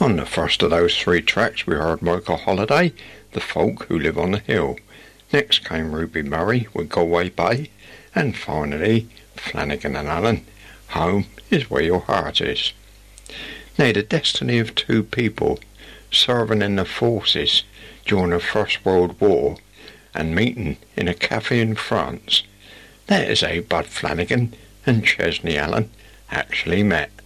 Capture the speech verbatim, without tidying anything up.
On the first of those three tracks we heard Michael Holiday, The Folk Who Live on the Hill. Next came Ruby Murray with Galway Bay, and finally Flanagan and Allen, Home is Where Your Heart Is. Now, the destiny of two people serving in the forces during the First World War and meeting in a cafe in France, that is how Bud Flanagan and Chesney Allen actually met.